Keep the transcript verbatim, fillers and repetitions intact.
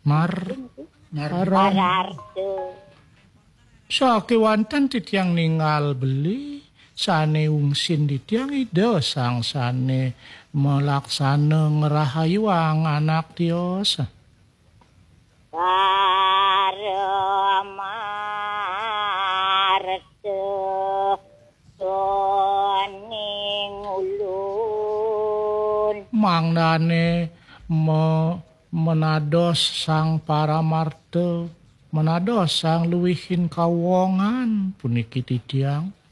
Mar Mararte. Sakewanten titiang ningal beli sane ungsin titiang ide sang sane melaksana ngerahayuang anak tios. Paramarte soning ulun. Mangdane me, menados sang Paramarte, menados sang luwihin kawongan puniki titiang.